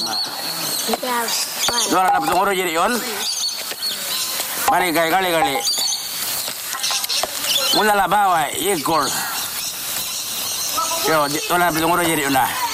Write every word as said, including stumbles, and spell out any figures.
Doon na napatunguro dyan yun. Mari kay gali-gali. Mula labawa, ikol. Yo, doon na napatunguro dyan yun na.